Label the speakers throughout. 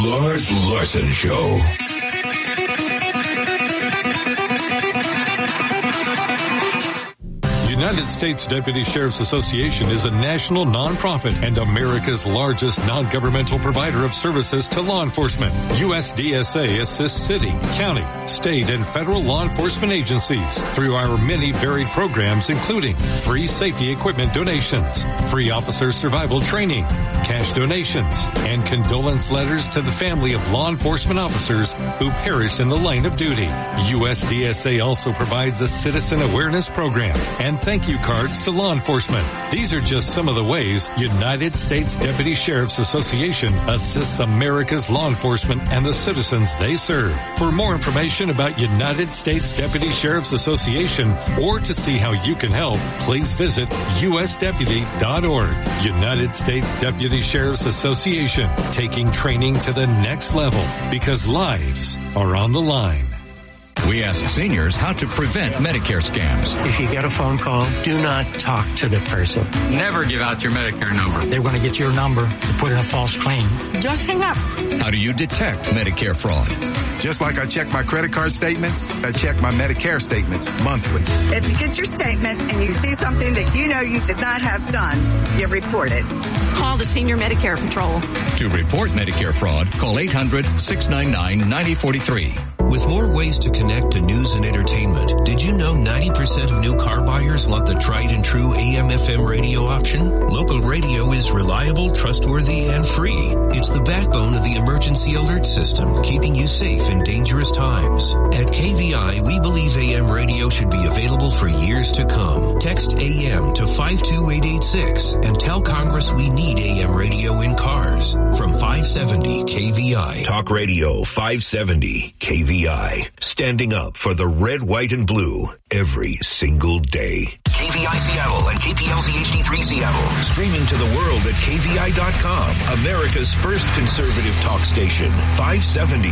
Speaker 1: Lars Larson Show.
Speaker 2: United States Deputy Sheriff's Association is a national nonprofit and America's largest non-governmental provider of services to law enforcement. USDSA assists city, county, state, and federal law enforcement agencies through our many varied programs, including free safety equipment donations, free officer survival training, cash donations, and condolence letters to the family of law enforcement officers who perish in the line of duty. USDSA also provides a citizen awareness program and thank you cards to law enforcement. These are just some of the ways United States Deputy Sheriff's Association assists America's law enforcement and the citizens they serve. For more information about United States Deputy Sheriff's Association or to see how you can help, please visit usdeputy.org. United States Deputy Sheriff's Association, taking training to the next level because lives are on the line.
Speaker 3: We ask seniors how to prevent Medicare scams.
Speaker 4: If you get a phone call, do not talk to the person.
Speaker 5: Never give out your Medicare number.
Speaker 4: They're going to get your number to put in a false claim.
Speaker 6: Just hang up.
Speaker 3: How do you detect Medicare fraud?
Speaker 7: Just like I check my credit card statements, I check my Medicare statements monthly.
Speaker 6: If you get your statement and you see something that you know you did not have done, you report it.
Speaker 8: Call the Senior Medicare Patrol.
Speaker 3: To report Medicare fraud, call 800-699-9043.
Speaker 9: With more ways to connect to news and entertainment, did you know 90% of new car buyers want the tried and true AM/FM radio option? Local radio is reliable, trustworthy, and free. It's the backbone of the emergency alert system, keeping you safe in dangerous times. At KVI, we believe AM radio should be available for years to come. Text AM to 52886 and tell Congress we need AM radio in cars. From 570 KVI.
Speaker 1: Talk Radio 570 KVI. Standing up for the red, white, and blue every single day.
Speaker 10: KVI Seattle and KPLZ HD3 Seattle.
Speaker 1: Streaming to the world at KVI.com. America's first conservative talk station. 570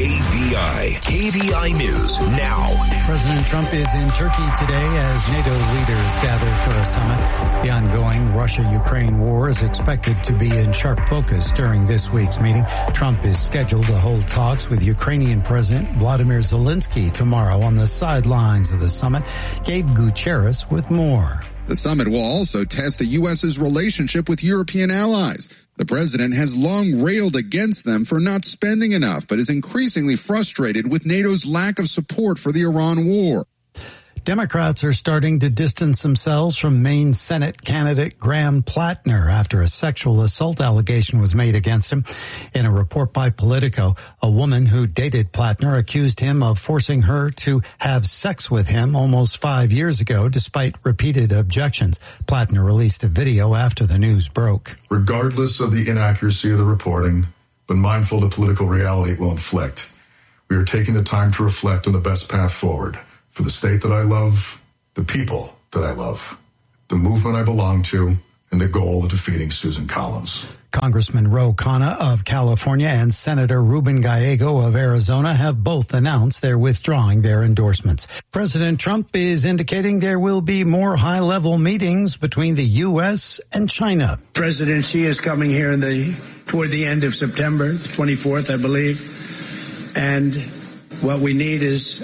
Speaker 1: KVI. KVI News now.
Speaker 11: President Trump is in Turkey today as NATO leaders gather for a summit. The ongoing Russia-Ukraine war is expected to be in sharp focus during this week's meeting. Trump is scheduled to hold talks with Ukrainian President Vladimir Zelensky tomorrow on the sidelines of the summit. Gabe Gutierrez with more.
Speaker 12: The summit will also test the U.S.'s relationship with European allies. The president has long railed against them for not spending enough, but is increasingly frustrated with NATO's lack of support for the Iran war.
Speaker 11: Democrats are starting to distance themselves from Maine Senate candidate Graham Plattner after a sexual assault allegation was made against him. In a report by Politico, a woman who dated Plattner accused him of forcing her to have sex with him almost 5 years ago, despite repeated objections. Plattner released a video after the news broke.
Speaker 13: Regardless of the inaccuracy of the reporting, but mindful of the political reality it will inflict, we are taking the time to reflect on the best path forward. For the state that I love, the people that I love, the movement I belong to, and the goal of defeating Susan Collins.
Speaker 11: Congressman Ro Khanna of California and Senator Ruben Gallego of Arizona have both announced they're withdrawing their endorsements. President Trump is indicating there will be more high-level meetings between the U.S. and China.
Speaker 14: President Xi is coming here toward the end of September, the 24th, I believe. And what we need is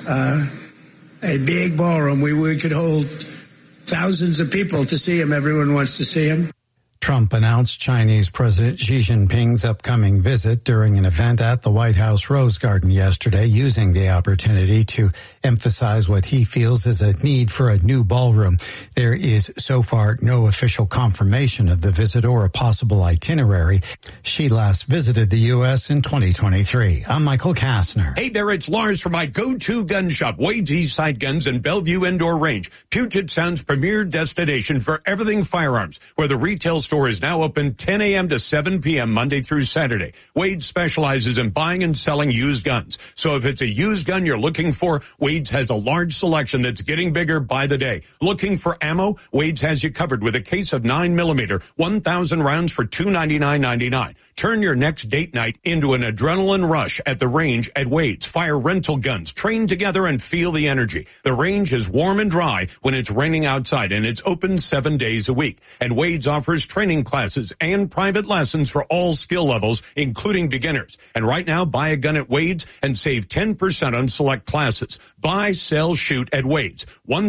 Speaker 14: a big ballroom where we could hold thousands of people to see him. Everyone wants to see him.
Speaker 11: Trump announced Chinese President Xi Jinping's upcoming visit during an event at the White House Rose Garden yesterday, using the opportunity to emphasize what he feels is a need for a new ballroom. There is so far no official confirmation of the visit or a possible itinerary. Xi last visited the U.S. in 2023. I'm Michael Kastner.
Speaker 15: Hey there, it's Lars from my go-to gun shop, Wade's Eastside Guns and Bellevue Indoor Range, Puget Sound's premier destination for everything firearms, where the retail store is now open 10 a.m. to 7 p.m. Monday through Saturday. Wade specializes in buying and selling used guns. So if it's a used gun you're looking for, Wade's has a large selection that's getting bigger by the day. Looking for ammo? Wade's has you covered with a case of 9mm, 1,000 rounds for $299.99. Turn your next date night into an adrenaline rush at the range at Wade's. Fire rental guns. Train together and feel the energy. The range is warm and dry when it's raining outside, and it's open 7 days a week. And Wade's offers training training classes and private lessons for all skill levels, including beginners. And right now, buy a gun at Wade's and save 10% on select classes. Buy, sell, shoot at Wade's,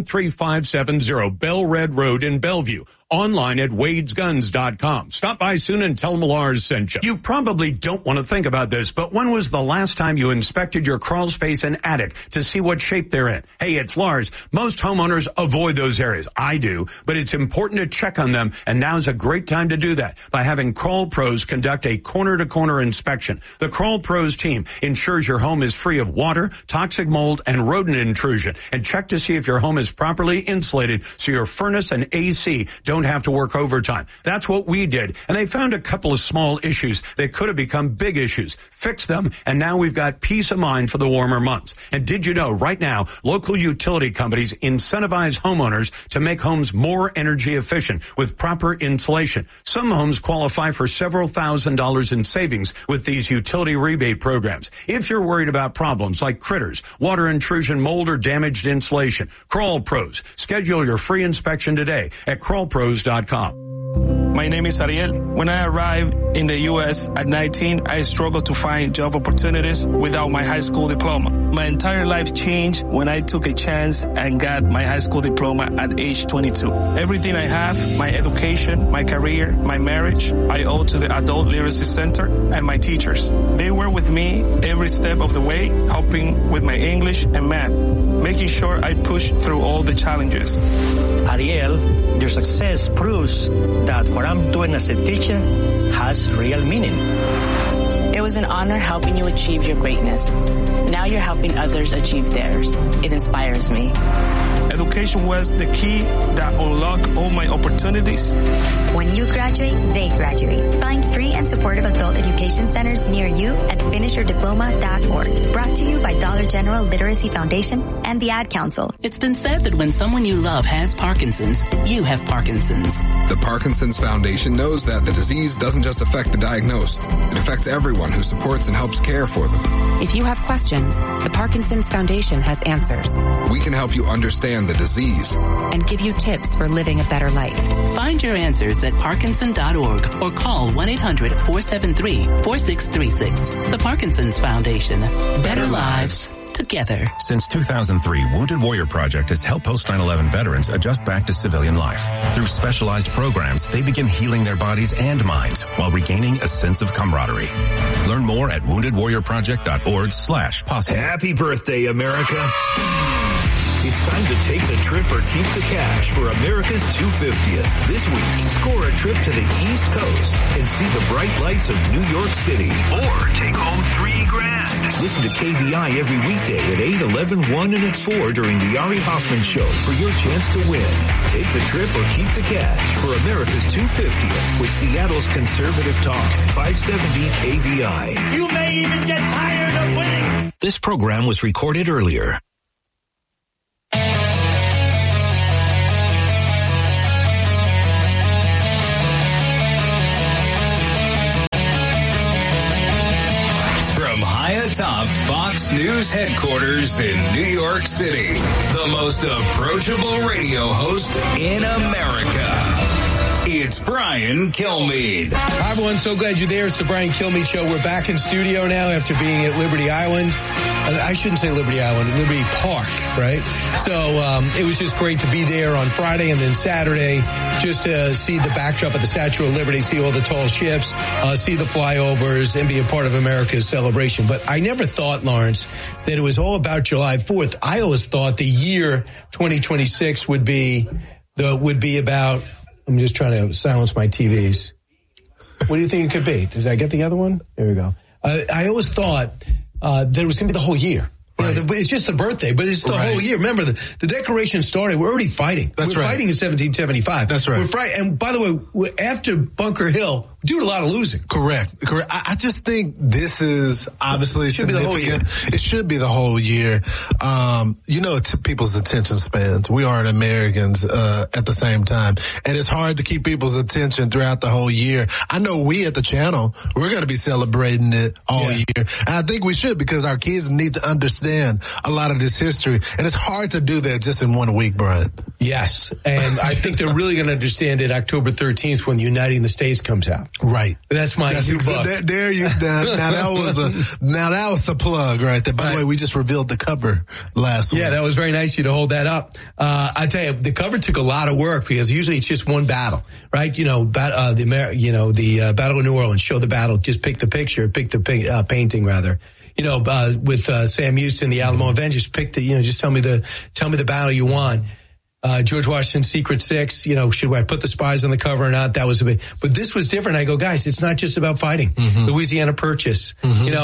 Speaker 15: 13570 Bell Red Road in Bellevue. Online at wadesguns.com. Stop by soon and tell them Lars sent you. You probably don't want to think about this, but when was the last time you inspected your crawl space and attic to see what shape they're in? Hey, it's Lars. Most homeowners avoid those areas. I do, but it's important to check on them, and now's a great time to do that by having Crawl Pros conduct a corner-to-corner inspection. The Crawl Pros team ensures your home is free of water, toxic mold, and rodent intrusion, and check to see if your home is properly insulated so your furnace and AC don't have to work overtime. That's what we did, and they found a couple of small issues that could have become big issues. Fix them, and now we've got peace of mind for the warmer months. And did you know right now, local utility companies incentivize homeowners to make homes more energy efficient with proper insulation. Some homes qualify for several $1,000s in savings with these utility rebate programs. If you're worried about problems like critters, water intrusion, mold, or damaged insulation, Crawl Pros. Schedule your free inspection today at crawlpros.com.
Speaker 16: My name is Ariel. When I arrived in the U.S. at 19, I struggled to find job opportunities without my high school diploma. My entire life changed when I took a chance and got my high school diploma at age 22. Everything I have, my education, my career, my marriage, I owe to the Adult Literacy Center and my teachers. They were with me every step of the way, helping with my English and math, making sure I pushed through all the challenges.
Speaker 17: Ariel, your success proves that what I'm doing as a teacher has real meaning.
Speaker 18: It was an honor helping you achieve your greatness. Now you're helping others achieve theirs. It inspires me.
Speaker 16: Education was the key that unlocked all my opportunities.
Speaker 19: When you graduate, they graduate. Find free and supportive adult education centers near you at finishyourdiploma.org. Brought to you by Dollar General Literacy Foundation and the Ad Council.
Speaker 20: It's been said that when someone you love has Parkinson's, you have Parkinson's.
Speaker 21: The Parkinson's Foundation knows that the disease doesn't just affect the diagnosed. It affects everyone who supports and helps care for them.
Speaker 22: If you have questions, the Parkinson's Foundation has answers.
Speaker 21: We can help you understand the disease
Speaker 22: and give you tips for living a better life.
Speaker 20: Find your answers at Parkinson.org or call 1-800-473-4636. The Parkinson's Foundation. Better lives together.
Speaker 23: Since 2003, Wounded Warrior Project has helped post 9/11 veterans adjust back to civilian life. Through specialized programs, they begin healing their bodies and minds while regaining a sense of camaraderie. Learn more at woundedwarriorproject.org/possible.
Speaker 1: Happy birthday, America. It's time to take the trip or keep the cash for America's 250th. This week, score a trip to the East Coast and see the bright lights of New York City. Or take home $3,000. Listen to KVI every weekday at 8, 11, 1, and at 4 during the Ari Hoffman Show for your chance to win. Take the trip or keep the cash for America's 250th with Seattle's Conservative Talk, 570 KVI.
Speaker 24: You may even get tired of winning.
Speaker 1: This program was recorded earlier.
Speaker 25: High atop Fox News headquarters in New York City, the most approachable radio host in America. It's Brian Kilmeade.
Speaker 26: Hi, everyone. So glad you're there. It's the Brian Kilmeade Show. We're back in studio now after being at Liberty Island. I shouldn't say Liberty Island, Liberty Park, right? So it was just great to be there on Friday and then Saturday just to see the backdrop of the Statue of Liberty, see all the tall ships, see the flyovers, and be a part of America's celebration. But I never thought, Lawrence, that it was all about July 4th. I always thought the year 2026 would be about... I'm just trying to silence my TVs. What do you think it could be? Did I get the other one? There we go. I always thought that it was going to be the whole year. Right. You know, it's just the birthday, but it's the whole year. Remember, the Declaration started. We're already fighting. We're fighting in 1775.
Speaker 27: That's right.
Speaker 26: We're fighting. And by the way, after Bunker Hill, we're doing a lot of losing.
Speaker 27: Correct. I just think this is obviously significant. It should be the whole year. People's attention spans. We are Americans at the same time. And it's hard to keep people's attention throughout the whole year. I know we at the channel, we're going to be celebrating it all year. And I think we should because our kids need to understand a lot of this history. And it's hard to do that just in 1 week, Brian.
Speaker 26: Yes, and I think they're really going to understand it October 13th when Uniting the States comes out.
Speaker 27: Right.
Speaker 26: That's my new book.
Speaker 27: There you now that was a plug right there. By the way, we just revealed the cover last week.
Speaker 26: Yeah, that was very nice of you to hold that up. I tell you, the cover took a lot of work because usually it's just one battle, right? The Battle of New Orleans. Show the battle. Just pick the picture. Pick the painting rather. With Sam Houston, the Alamo Avengers. Pick just tell me the battle you want. George Washington's Secret Six, should I put the spies on the cover or not? That was a bit, but this was different. I go, guys, it's not just about fighting. Mm-hmm. Louisiana Purchase,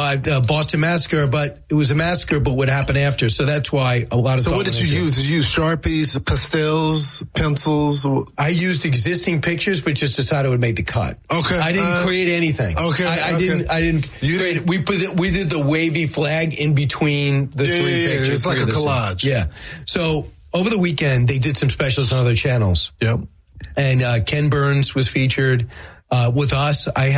Speaker 26: Boston Massacre, but it was a massacre, but what happened after? So that's why a lot of.
Speaker 27: So what did you use? Did you use Sharpies, pastels, pencils?
Speaker 26: I used existing pictures, but just decided I would make the cut.
Speaker 27: Okay.
Speaker 26: I didn't create anything.
Speaker 27: Okay.
Speaker 26: I didn't create. We did the wavy flag in between the three pictures.
Speaker 27: It's like a collage.
Speaker 26: Yeah. So. Over the weekend, they did some specials on other channels.
Speaker 27: Yep.
Speaker 26: And Ken Burns was featured with us. I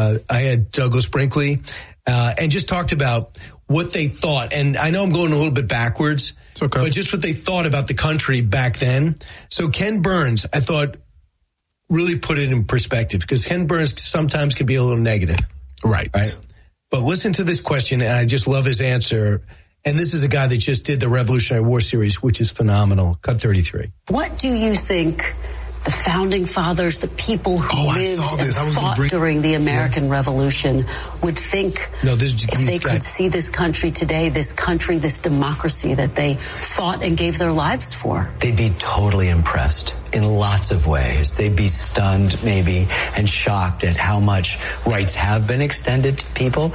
Speaker 26: had Douglas Brinkley and just talked about what they thought. And I know I'm going a little bit backwards,
Speaker 27: it's okay.
Speaker 26: But just what they thought about the country back then. So Ken Burns, I thought, really put it in perspective because Ken Burns sometimes can be a little negative.
Speaker 27: Right.
Speaker 26: But listen to this question, and I just love his answer. And this is a guy that just did the Revolutionary War series, which is phenomenal. Cut 33.
Speaker 2: What do you think the founding fathers, the people who lived and fought during the American Revolution would think if they could see this country today, this democracy that they fought and gave their lives for?
Speaker 3: They'd be totally impressed in lots of ways. They'd be stunned maybe and shocked at how much rights have been extended to people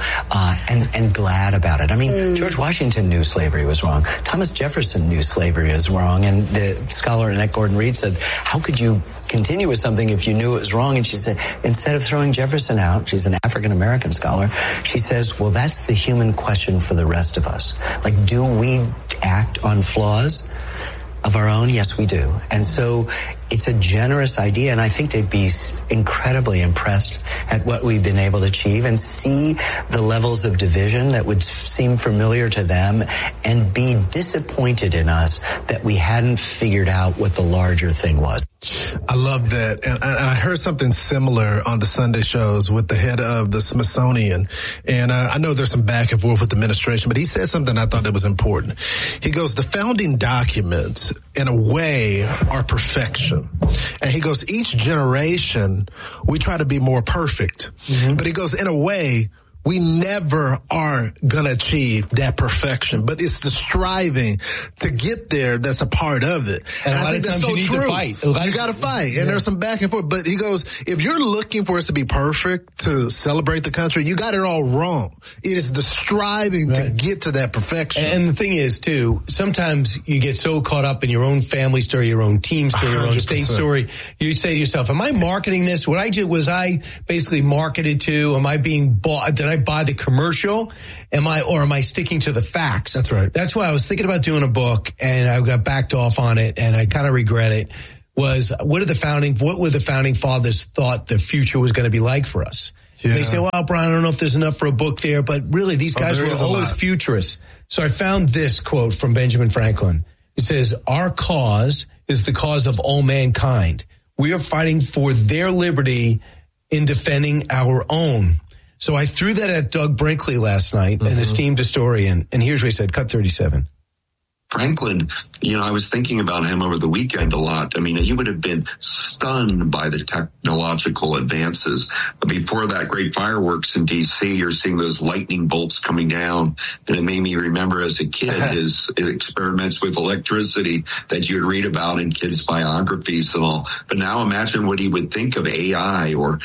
Speaker 3: and glad about it. I mean, George Washington knew slavery was wrong. Thomas Jefferson knew slavery was wrong. And the scholar Annette Gordon-Reed said, how could you continue with something if you knew it was wrong? And she said, instead of throwing Jefferson out, she's an African-American scholar, she says, well, that's the human question for the rest of us. Like, do we act on flaws of our own? Yes, we do. And so it's a generous idea, and I think they'd be incredibly impressed at what we've been able to achieve and see the levels of division that would seem familiar to them and be disappointed in us that we hadn't figured out what the larger thing was.
Speaker 27: I love that. And I heard something similar on the Sunday shows with the head of the Smithsonian. And I know there's some back and forth with the administration, but he said something I thought that was important. He goes, the founding documents, in a way, are perfection. And he goes, each generation, we try to be more perfect. Mm-hmm. But he goes, in a way, we never are going to achieve that perfection, but it's the striving to get there that's a part of it. And I think that's so true. You got to fight. And there's some back and forth. But he goes, if you're looking for us to be perfect, to celebrate the country, you got it all wrong. It is the striving to get to that perfection.
Speaker 26: And the thing is, too, sometimes you get so caught up in your own family story, your own team story, your own state story. You say to yourself, am I marketing this? What I did was I basically marketed to, am I being bought? Did I buy the commercial? Am I sticking to the facts?
Speaker 27: That's right.
Speaker 26: That's why I was thinking about doing a book and I got backed off on it and I kind of regret it. Was what would the founding fathers thought the future was going to be like for us? Yeah. They say, well, Brian, I don't know if there's enough for a book there, but really these guys were always futurists. So I found this quote from Benjamin Franklin. It says, our cause is the cause of all mankind. We are fighting for their liberty in defending our own. So I threw that at Doug Brinkley last night, an esteemed historian, and here's what he said, cut 37.
Speaker 4: Franklin, I was thinking about him over the weekend a lot. I mean, he would have been stunned by the technological advances. Before that great fireworks in D.C., you're seeing those lightning bolts coming down. And it made me remember as a kid his experiments with electricity that you would read about in kids' biographies and all. But now imagine what he would think of AI or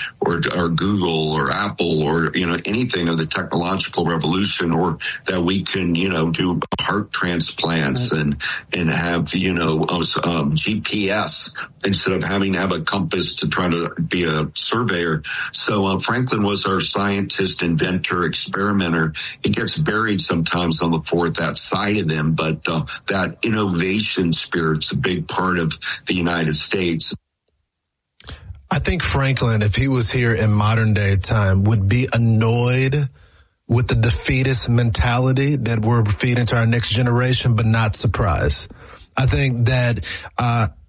Speaker 4: Google or Apple or, anything of the technological revolution, or that we can, do heart transplants. And have, GPS instead of having to have a compass to try to be a surveyor. So Franklin was our scientist, inventor, experimenter. He gets buried sometimes on that side of him, but that innovation spirit's a big part of the United States.
Speaker 27: I think Franklin, if he was here in modern day time, would be annoyed with the defeatist mentality that we're feeding to our next generation, but not surprised. I think that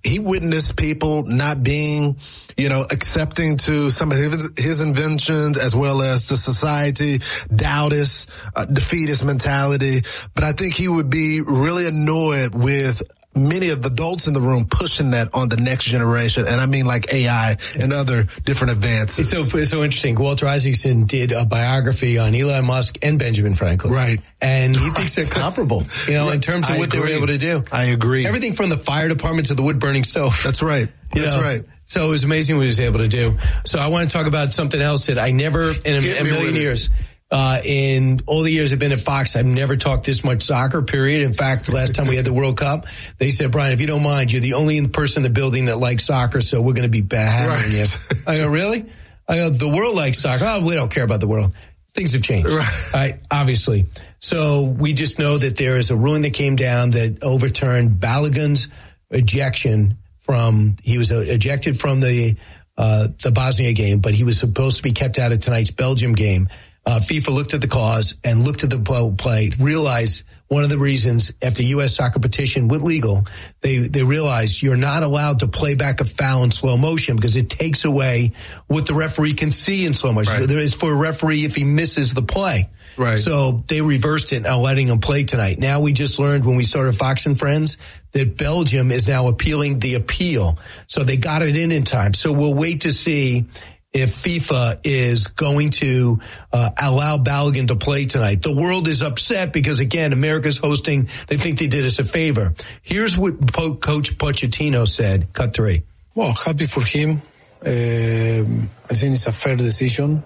Speaker 27: he witnessed people not being, accepting to some of his inventions as well as the society, doubtist, defeatist mentality. But I think he would be really annoyed with many of the adults in the room pushing that on the next generation. And I mean like AI and other different advances.
Speaker 26: It's so interesting. Walter Isaacson did a biography on Elon Musk and Benjamin Franklin.
Speaker 27: Right.
Speaker 26: And he thinks they're comparable, in terms of what they were able to do.
Speaker 27: I agree.
Speaker 26: Everything from the fire department to the wood burning stove.
Speaker 27: That's right. That's right.
Speaker 26: So it was amazing what he was able to do. So I want to talk about something else that I never, in a million years, in all the years I've been at Fox, I've never talked this much soccer, period. In fact, last time we had the World Cup, they said, Brian, if you don't mind, you're the only person in the building that likes soccer, so we're going to be hammering you. I go, really? I go, the world likes soccer. Oh, we don't care about the world. Things have changed. Right, obviously. So we just know that there is a ruling that came down that overturned Balogun's ejection he was ejected from the Bosnia game, but he was supposed to be kept out of tonight's Belgium game. FIFA looked at the cause and looked at the play, realized one of the reasons after U.S. soccer petition with legal, they realized you're not allowed to play back a foul in slow motion because it takes away what the referee can see in slow motion. Right. There is for a referee if he misses the play.
Speaker 27: Right.
Speaker 26: So they reversed it and are letting him play tonight. Now we just learned when we started Fox and Friends that Belgium is now appealing the appeal. So they got it in time. So we'll wait to see if FIFA is going to allow Balogun to play tonight. The world is upset because, again, America's hosting. They think they did us a favor. Here's what Coach Pochettino said. Cut 3.
Speaker 5: Well, happy for him. I think it's a fair decision,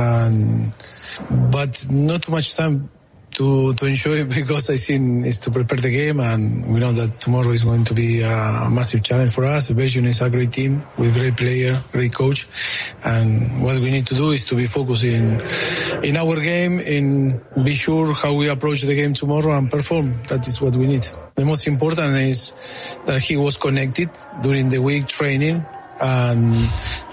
Speaker 5: but not too much time to enjoy it because I think it's to prepare the game, and we know that tomorrow is going to be a massive challenge for us. Belgium is a great team with great player, great coach, and what we need to do is to be focused in our game, in be sure how we approach the game tomorrow and perform. That is what we need. The most important is that he was connected during the week training and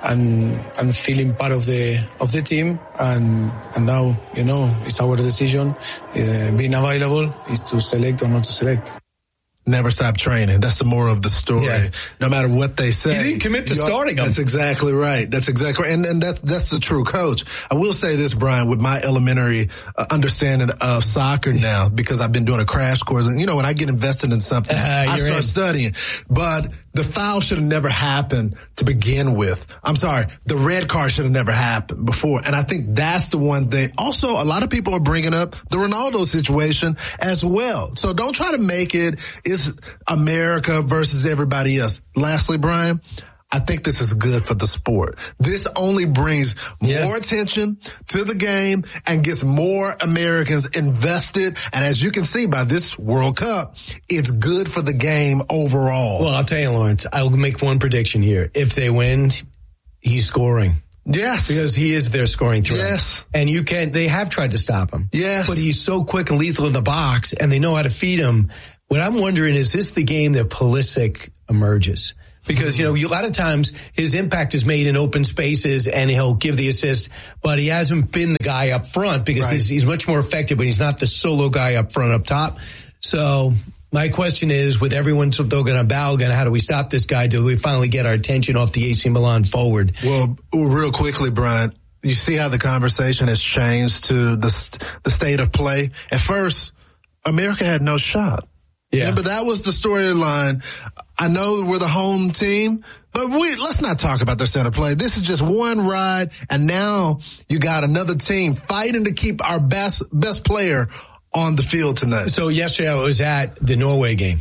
Speaker 5: feeling part of the team, and now it's our decision. Being available is to select or not to select.
Speaker 27: Never stop training. That's the moral of the story. Yeah. No matter what they say.
Speaker 26: He didn't commit to starting him.
Speaker 27: That's exactly right. That's exactly right. And that's the true coach. I will say this, Brian, with my elementary understanding of soccer now, because I've been doing a crash course, and when I get invested in something, I start studying. But the foul should have never happened to begin with. I'm sorry. The red card should have never happened before. And I think that's the one thing. Also, a lot of people are bringing up the Ronaldo situation as well. So don't try to make it's America versus everybody else. Lastly, Brian, I think this is good for the sport. This only brings more attention to the game and gets more Americans invested. And as you can see by this World Cup, it's good for the game overall.
Speaker 26: Well, I'll tell you, Lawrence, I'll make one prediction here. If they win, he's scoring.
Speaker 27: Yes.
Speaker 26: Because he is their scoring threat.
Speaker 27: Yes.
Speaker 26: And they have tried to stop him.
Speaker 27: Yes.
Speaker 26: But he's so quick and lethal in the box, and they know how to feed him. What I'm wondering is this the game that Pulisic emerges? Because, a lot of times his impact is made in open spaces and he'll give the assist, but he hasn't been the guy up front because he's much more effective, but he's not the solo guy up front, up top. So my question is, with everyone throwing on Balogun, how do we stop this guy? Do we finally get our attention off the AC Milan forward?
Speaker 27: Well, real quickly, Brian, you see how the conversation has changed to the state of play. At first, America had no shot. Yeah. Remember, that was the storyline. I know we're the home team, but let's not talk about their set of play. This is just one ride, and now you got another team fighting to keep our best player on the field tonight.
Speaker 26: So yesterday I was at the Norway game,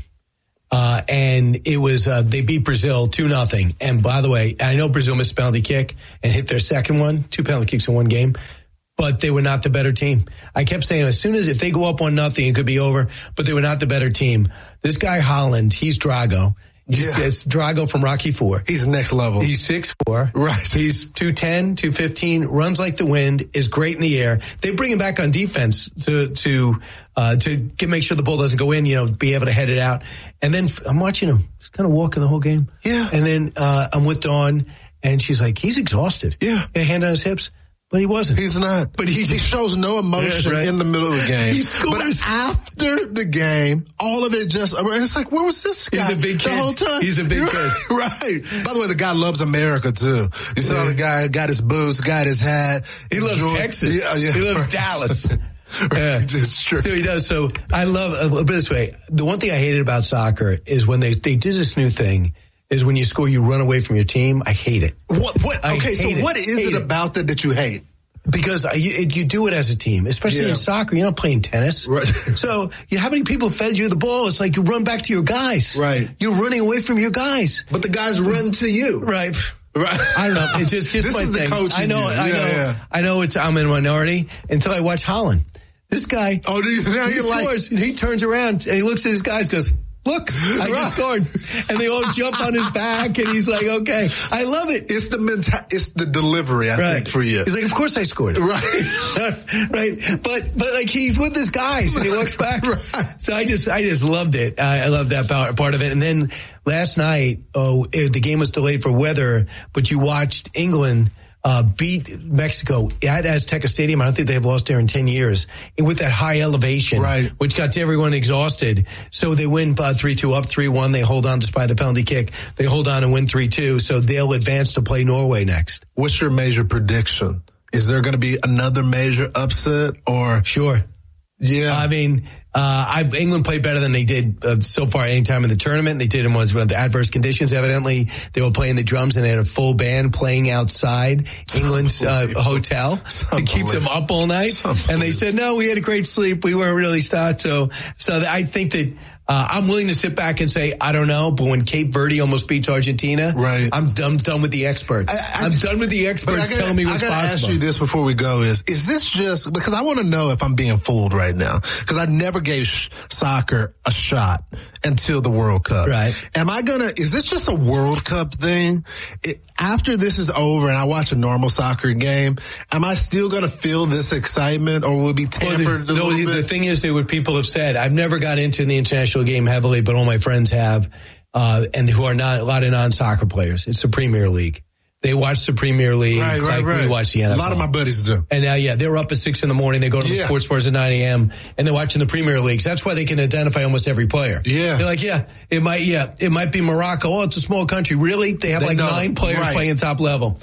Speaker 26: and it was they beat Brazil 2-0. And by the way, I know Brazil missed a penalty kick and hit their second one, 2 penalty kicks in one game. But they were not the better team. I kept saying as soon as if they go up 1-0, it could be over. But they were not the better team. This guy Holland, he's Drago. It's Drago from Rocky IV.
Speaker 27: He's next level.
Speaker 26: He's 6'4".
Speaker 27: Right.
Speaker 26: He's 210, 215, runs like the wind, is great in the air. They bring him back on defense to make sure the ball doesn't go in, be able to head it out. And then I'm watching him. He's kind of walking the whole game.
Speaker 27: Yeah.
Speaker 26: And then I'm with Dawn, and she's like, he's exhausted.
Speaker 27: Yeah.
Speaker 26: A hand on his hips. But he wasn't.
Speaker 27: He's not.
Speaker 26: But he
Speaker 27: shows no emotion in the middle of the game.
Speaker 26: He scores.
Speaker 27: But after the game, all of it just, it's like, where was this guy?
Speaker 26: He's a big kid.
Speaker 27: The whole time.
Speaker 26: He's a big kid.
Speaker 27: Right. By the way, the guy loves America, too. You saw the guy got his boots, got his hat.
Speaker 26: He loves Texas.
Speaker 27: Yeah.
Speaker 26: He loves Dallas.
Speaker 27: It's true.
Speaker 26: So he does. So I love, put it this way, the one thing I hated about soccer is when they did this new thing, is when you score, you run away from your team. I hate it.
Speaker 27: What is it about that you hate?
Speaker 26: Because you do it as a team, especially in soccer. You're not playing tennis.
Speaker 27: Right.
Speaker 26: So how many people fed you the ball? It's like you run back to your guys.
Speaker 27: Right.
Speaker 26: You're running away from your guys.
Speaker 27: But the guys run to you.
Speaker 26: Right. I don't know. It's just
Speaker 27: this
Speaker 26: my
Speaker 27: is
Speaker 26: thing.
Speaker 27: The coach
Speaker 26: I know. I'm in a minority until I watch Holland. This guy.
Speaker 27: Oh, he
Speaker 26: scores and he turns around and he looks at his guys, goes, look, I just scored. And they all jump on his back and he's like, okay. I love it.
Speaker 27: It's the delivery, I think, for you.
Speaker 26: He's like, of course I scored.
Speaker 27: Right.
Speaker 26: Right. But like he's with his guys and he looks back. Right. So I just loved it. I love that part of it. And then last night, the game was delayed for weather, but you watched England beat Mexico at Azteca Stadium. I don't think they've lost there in 10 years. And with that high elevation, which got everyone exhausted. So they win 3-2 up, 3-1. They hold on despite a penalty kick. They hold on and win 3-2. So they'll advance to play Norway next.
Speaker 27: What's your major prediction? Is there going to be another major upset or?
Speaker 26: Sure.
Speaker 27: Yeah.
Speaker 26: I mean, England played better than they did so far any time in the tournament. They did with the adverse conditions. Evidently, they were playing the drums and they had a full band playing outside England's hotel to keep them up all night. And they said, no, we had a great sleep. We weren't really start. So I think that I'm willing to sit back and say, I don't know, but when Cape Verde almost beats Argentina, I'm done with the experts. I'm done with the experts telling me what's possible. I gotta
Speaker 27: ask you this before we go is this just, because I want to know if I'm being fooled right now, because I never gave soccer a shot until the World Cup.
Speaker 26: Right.
Speaker 27: Is this just a World Cup thing? After this is over and I watch a normal soccer game, am I still going to feel this excitement or will it be tampered a little bit?
Speaker 26: The thing is that what people have said, I've never got into the international game heavily, but all my friends have, and who are not a lot of non-soccer players. It's the Premier League. They watch the Premier League like we watch the NFL.
Speaker 27: A lot of my buddies do.
Speaker 26: And now, they're up at 6 a.m. They go to the sports bars at 9 a.m. and they're watching the Premier Leagues. That's why they can identify almost every player.
Speaker 27: Yeah.
Speaker 26: They're like, it might be Morocco. Oh, it's a small country. Really? They have 9 players playing top level.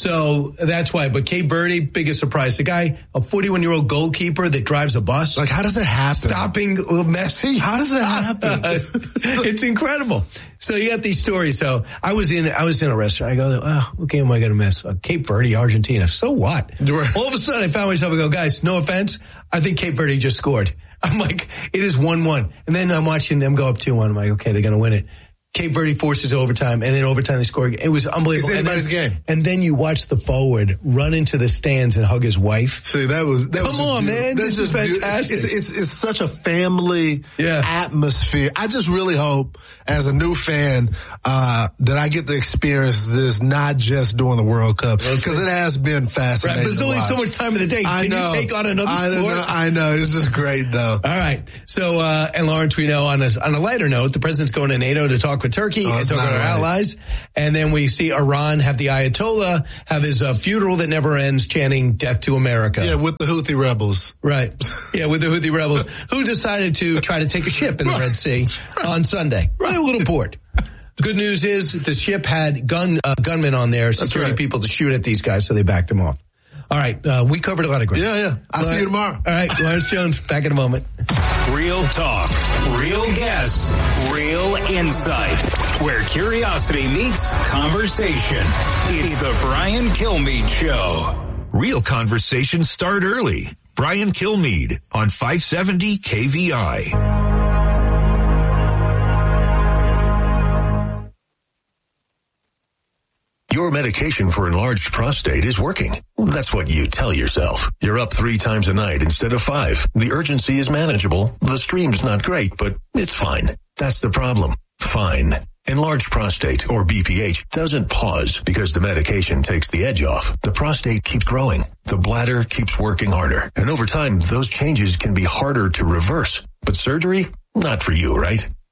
Speaker 26: So that's why. But Cape Verde, biggest surprise. The guy, a 41-year-old goalkeeper that drives a bus.
Speaker 27: Like, how does that happen?
Speaker 26: Stopping Messi.
Speaker 27: How does that happen?
Speaker 26: It's incredible. So you got these stories. So I was in a restaurant. I go, what game am I going to miss? Cape Verde, Argentina. So what? All of a sudden I found myself, I go, guys, no offense. I think Cape Verde just scored. I'm like, it is 1-1. And then I'm watching them go up 2-1. I'm like, okay, they're going to win it. Cape Verde forces overtime, and then overtime they score. It was unbelievable.
Speaker 27: It's anybody's game.
Speaker 26: And then you watch the forward run into the stands and hug his wife.
Speaker 27: See, that was
Speaker 26: Come on, man. This is fantastic.
Speaker 27: It's such a family atmosphere. I just really hope, as a new fan, that I get to experience this not just during the World Cup, because it has been fascinating.
Speaker 26: Right, but there's only so much time of the day. Can you take on another sport?
Speaker 27: I know. It's just great, though.
Speaker 26: All right. So, and Lawrence, we know on a lighter note, the president's going to NATO to talk with Turkey and talk about our allies. And then we see Iran have the Ayatollah have his funeral that never ends chanting death to America.
Speaker 27: Yeah, with the Houthi rebels.
Speaker 26: Right. Yeah, with the Houthi rebels who decided to try to take a ship in the Red Sea on Sunday. Right, a little bored. Good news is the ship had gunmen on there, security people to shoot at these guys, so they backed them off. All right, we covered a lot of ground.
Speaker 27: Yeah. I'll see you tomorrow.
Speaker 26: All right, Lawrence Jones, back in a moment.
Speaker 25: Real talk, real guests, real insight. Where curiosity meets conversation. It's the Brian Kilmeade Show.
Speaker 1: Real conversations start early. Brian Kilmeade on 570 KVI. Your medication for enlarged prostate is working. That's what you tell yourself. You're up 3 times a night instead of 5. The urgency is manageable. The stream's not great, but it's fine. That's the problem. Fine. Enlarged prostate, or BPH, doesn't pause because the medication takes the edge off. The prostate keeps growing. The bladder keeps working harder. And over time, those changes can be harder to reverse. But surgery? Not for you, right?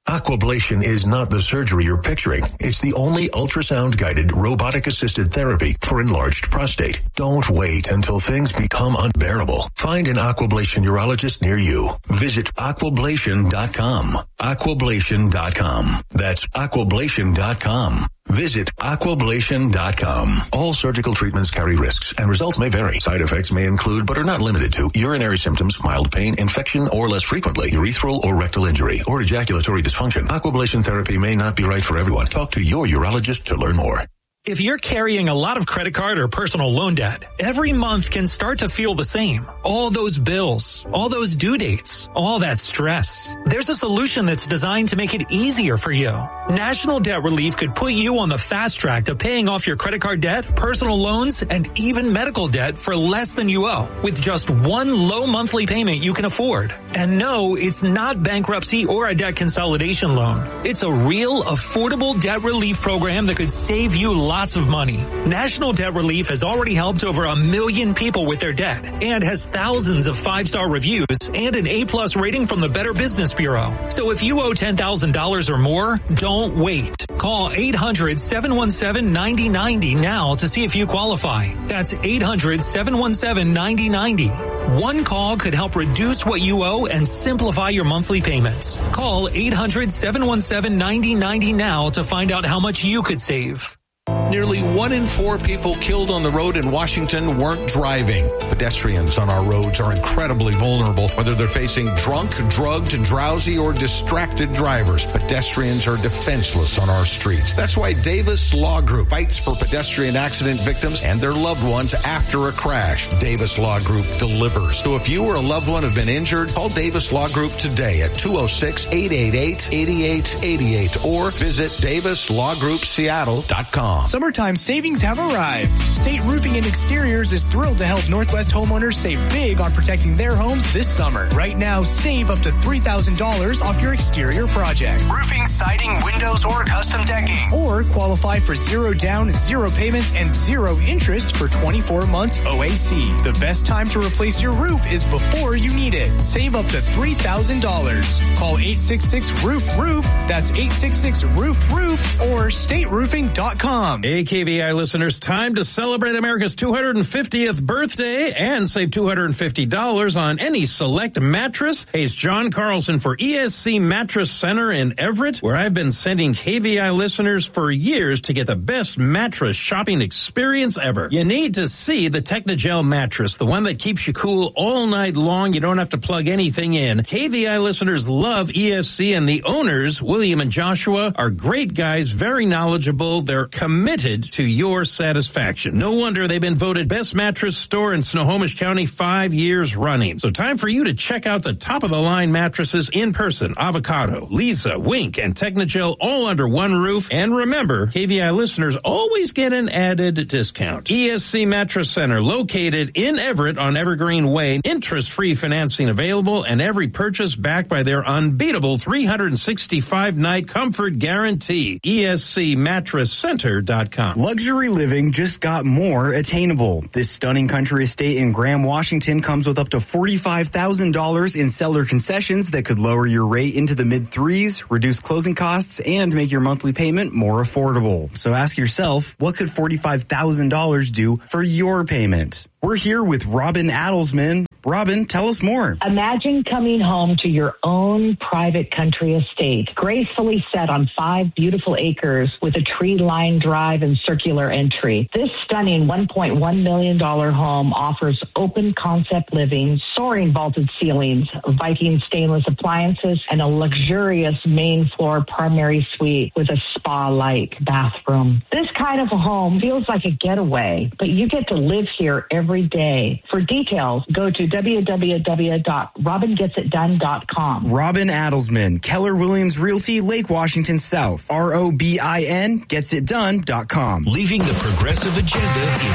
Speaker 6: Aquablation is not the surgery you're picturing. It's the only ultrasound-guided, robotic-assisted therapy for enlarged prostate. Don't wait until things become unbearable. Find an Aquablation urologist near you. Visit aquablation.com. Aquablation.com. That's aquablation.com. Visit aquablation.com. All surgical treatments carry risks and results may vary. Side effects may include, but are not limited to, urinary symptoms, mild pain, infection, or less frequently, urethral or rectal injury, or ejaculatory dysfunction. Aquablation therapy may not be right for everyone. Talk to your urologist to learn more.
Speaker 7: If you're carrying a lot of credit card or personal loan debt, every month can start to feel the same. All those bills, all those due dates, all that stress. There's a solution that's designed to make it easier for you. National Debt Relief could put you on the fast track to paying off your credit card debt, personal loans, and even medical debt for less than you owe, with just one low monthly payment you can afford. And no, it's not bankruptcy or a debt consolidation loan. It's a real, affordable debt relief program that could save you lots of money. National Debt Relief has already helped over 1 million people with their debt and has thousands of 5-star reviews and an A+ rating from the Better Business Bureau. So if you owe $10,000 or more, don't wait. Call 800-717-9090 now to see if you qualify. That's 800-717-9090. One call could help reduce what you owe and simplify your monthly payments. Call 800-717-9090 now to find out how much you could save.
Speaker 8: Nearly 1 in 4 people killed on the road in Washington weren't driving. Pedestrians on our roads are incredibly vulnerable, whether they're facing drunk, drugged, drowsy, or distracted drivers. Pedestrians are defenseless on our streets. That's why Davis Law Group fights for pedestrian accident victims and their loved ones after a crash. Davis Law Group delivers. So if you or a loved one have been injured, call Davis Law Group today at 206-888-8888 or visit davislawgroupseattle.com.
Speaker 9: Summertime savings have arrived. State Roofing and Exteriors is thrilled to help Northwest homeowners save big on protecting their homes this summer. Right now, save up to $3,000 off your exterior project. Roofing, siding, windows, or custom decking. Or qualify for 0 down, 0 payments, and 0 interest for 24 months OAC. The best time to replace your roof is before you need it. Save up to $3,000. Call 866-ROOF-ROOF. That's 866-ROOF-ROOF or stateroofing.com.
Speaker 10: Hey, KVI listeners, time to celebrate America's 250th birthday and save $250 on any select mattress. Hey, it's John Carlson for ESC Mattress Center in Everett, where I've been sending KVI listeners for years to get the best mattress shopping experience ever. You need to see the Technogel mattress, the one that keeps you cool all night long. You don't have to plug anything in. KVI listeners love ESC, and the owners, William and Joshua, are great guys, very knowledgeable. They're committed to your satisfaction. No wonder they've been voted best mattress store in Snohomish County 5 years running. So time for you to check out the top-of-the-line mattresses in person. Avocado, Lisa, Wink, and Technogel all under one roof. And remember, KVI listeners always get an added discount. ESC Mattress Center, located in Everett on Evergreen Way. Interest-free financing available, and every purchase backed by their unbeatable 365-night comfort guarantee. ESCMattressCenter.com.
Speaker 12: Luxury living just got more attainable. This stunning country estate in Graham, Washington comes with up to $45,000 in seller concessions that could lower your rate into the mid-3s, reduce closing costs, and make your monthly payment more affordable. So ask yourself, what could $45,000 do for your payment? We're here with Robin Adelsman. Robin, tell us more.
Speaker 13: Imagine coming home to your own private country estate, gracefully set on 5 beautiful acres with a tree-lined drive and circular entry. This stunning $1.1 million home offers open concept living, soaring vaulted ceilings, Viking stainless appliances, and a luxurious main floor primary suite with a spa-like bathroom. This kind of a home feels like a getaway, but you get to live here every day. For details, go to www.robingetitdone.com.
Speaker 12: Robin Adelsman, Keller Williams Realty, Lake Washington South. ROBIN, getsitdone.com.
Speaker 1: Leaving the progressive agenda in